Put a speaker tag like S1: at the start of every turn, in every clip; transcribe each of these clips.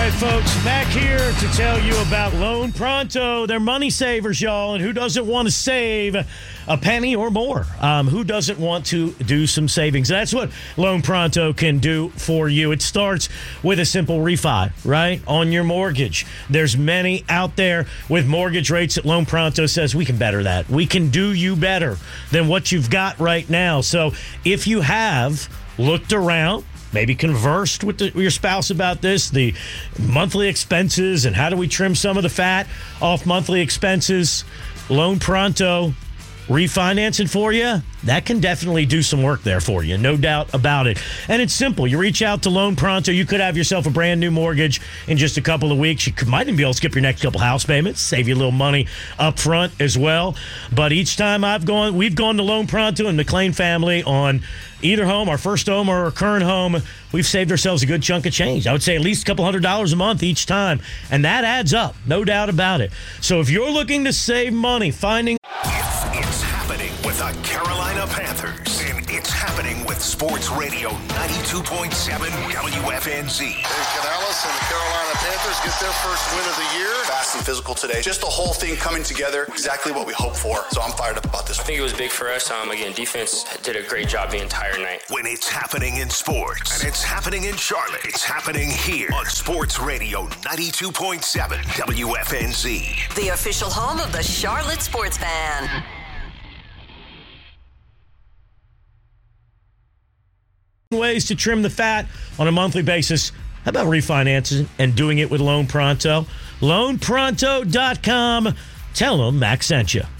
S1: right, folks, back here to tell you about Loan Pronto. They're money savers, y'all, and who doesn't want to save a penny or more? Who doesn't want to do some savings? That's what Loan Pronto can do for you. It starts with a simple refi, right, on your mortgage. There's many out there with mortgage rates that Loan Pronto says we can better that. We can do you better than what you've got right now. So if you have looked around, maybe conversed with your spouse about this, the monthly expenses and how do we trim some of the fat off monthly expenses, Loan Pronto refinancing for you, that can definitely do some work there for you, no doubt about it. And it's simple. You reach out to Loan Pronto. You could have yourself a brand new mortgage in just a couple of weeks. You might even be able to skip your next couple house payments, save you a little money up front as well. But each time we've gone to Loan Pronto and McLean family on either home, our first home or our current home, we've saved ourselves a good chunk of change. I would say at least a couple $100 a month each time. And that adds up, no doubt about it. So if you're looking to save money, finding...
S2: It's happening with the Carolina Panthers, and it's happening with Sports Radio 92.7 WFNZ.
S3: Canales and the Carolina Panthers get their first win of the year.
S4: Fast and physical today. Just the whole thing coming together, exactly what we hoped for. So I'm fired up about this.
S5: I think it was big for us. Again, defense did a great job the entire night.
S2: When it's happening in sports, and it's happening in Charlotte, it's happening here on Sports Radio 92.7 WFNZ.
S6: The official home of the Charlotte Sports Fan.
S1: Ways to trim the fat on a monthly basis. How about refinancing and doing it with Loan Pronto? LoanPronto.com. Tell them Max sent you.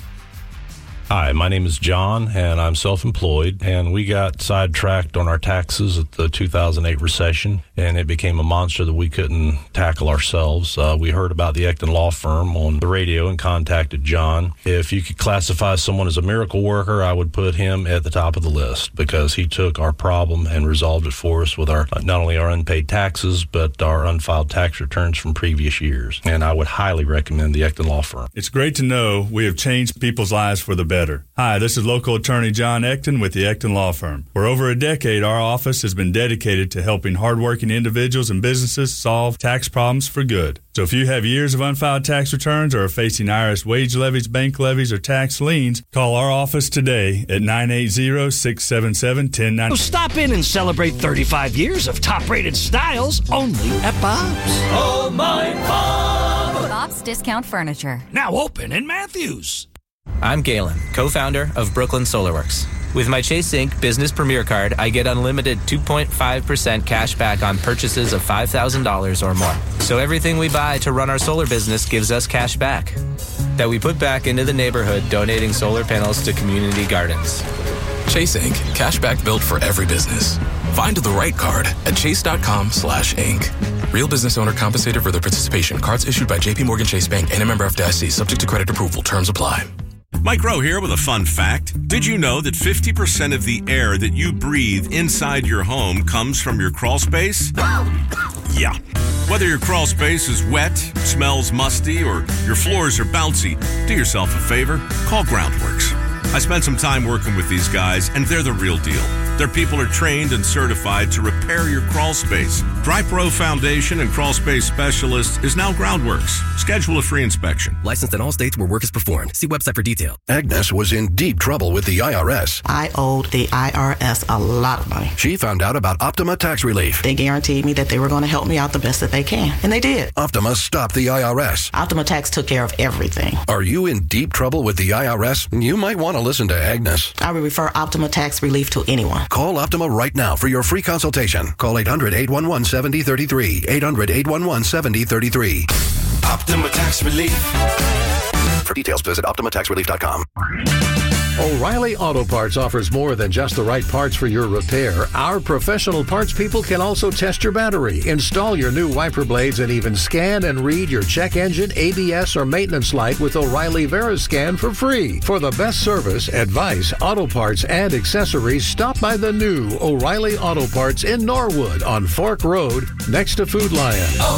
S7: Hi, my name is John, and I'm self-employed, and we got sidetracked on our taxes at the 2008 recession, and it became a monster that we couldn't tackle ourselves. We heard about the Ecton Law Firm on the radio and contacted John. If you could classify someone as a miracle worker, I would put him at the top of the list because he took our problem and resolved it for us with our not only our unpaid taxes, but our unfiled tax returns from previous years. And I would highly recommend the Ecton Law Firm.
S8: It's great to know we have changed people's lives for the better. Hi, this is local attorney John Ecton with the Ecton Law Firm. For over a decade, our office has been dedicated to helping hardworking individuals and businesses solve tax problems for good. So if you have years of unfiled tax returns or are facing IRS wage levies, bank levies, or tax liens, call our office today at 980-677-1090.
S9: Stop in and celebrate 35 years of top-rated styles only at Bob's.
S10: Oh, my Bob! Bob's Discount Furniture.
S9: Now open in Matthews.
S11: I'm Galen, co-founder of Brooklyn SolarWorks. With my Chase Inc. Business Premier Card, I get unlimited 2.5% cash back on purchases of $5,000 or more. So everything we buy to run our solar business gives us cash back that we put back into the neighborhood, donating solar panels to community gardens.
S12: Chase Inc. Cashback built for every business. Find the right card at chase.com/Inc. Real business owner compensated for their participation. Cards issued by JPMorgan Chase Bank and a member FDIC. Subject to credit approval. Terms apply.
S13: Mike Rowe here with a fun fact. Did you know that 50% of the air that you breathe inside your home comes from your crawl space? Yeah. Whether your crawl space is wet, smells musty, or your floors are bouncy, do yourself a favor, call Groundworks. I spent some time working with these guys, and they're the real deal. Their people are trained and certified to repair your crawl space. Dry Pro Foundation and Crawl Space Specialist is now Groundworks. Schedule a free inspection.
S14: Licensed in all states where work is performed. See website for detail.
S15: Agnes was in deep trouble with the IRS.
S16: I owed the IRS a lot of money.
S15: She found out about Optima Tax Relief.
S16: They guaranteed me that they were going to help me out the best that they can. And they did.
S15: Optima stopped the IRS.
S16: Optima Tax took care of everything.
S15: Are you in deep trouble with the IRS? You might want to listen to Agnes.
S16: I would refer Optima Tax Relief to anyone.
S15: Call Optima right now for your free consultation. Call 800-811-7033. 800-811-7033.
S2: Optima Tax Relief.
S15: For details, visit OptimaTaxRelief.com.
S17: O'Reilly Auto Parts offers more than just the right parts for your repair. Our professional parts people can also test your battery, install your new wiper blades, and even scan and read your check engine, ABS, or maintenance light with O'Reilly VeriScan for free. For the best service, advice, auto parts, and accessories, stop by the new O'Reilly Auto Parts in Norwood on Fork Road next to Food Lion.